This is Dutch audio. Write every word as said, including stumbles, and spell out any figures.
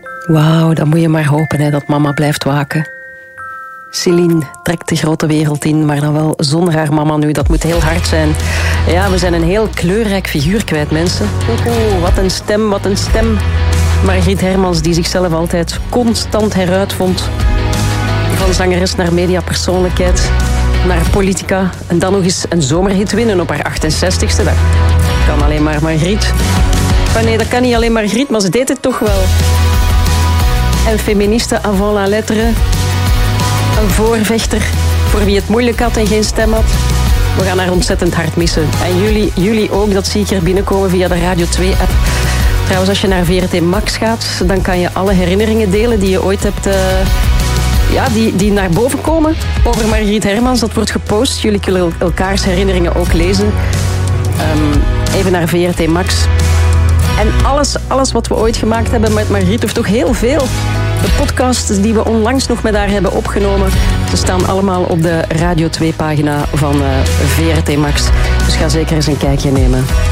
Wauw, dan moet je maar hopen hè, dat mama blijft waken. Céline trekt de grote wereld in, maar dan wel zonder haar mama nu. Dat moet heel hard zijn. Ja, we zijn een heel kleurrijk figuur kwijt, mensen. Oh, wat een stem, wat een stem. Margriet Hermans, die zichzelf altijd constant heruitvond. Van zangeres naar mediapersoonlijkheid, naar politica. En dan nog eens een zomerhit winnen op haar achtenzestigste. Dat kan alleen maar Margriet. Maar nee, dat kan niet alleen Margriet, maar ze deed het toch wel. Een feministe avant la lettre. Een voorvechter voor wie het moeilijk had en geen stem had. We gaan haar ontzettend hard missen. En jullie, jullie ook, dat zie ik hier binnenkomen via de Radio twee-app. Trouwens, als je naar V R T Max gaat, dan kan je alle herinneringen delen die je ooit hebt... Uh, ja, die, die naar boven komen over Margriet Hermans. Dat wordt gepost. Jullie kunnen elkaars herinneringen ook lezen. Um, even naar V R T Max. En alles, alles wat we ooit gemaakt hebben met Margriet, of toch heel veel... De podcasts die we onlangs nog met haar hebben opgenomen, ze staan allemaal op de Radio twee-pagina van uh, V R T Max. Dus ga zeker eens een kijkje nemen.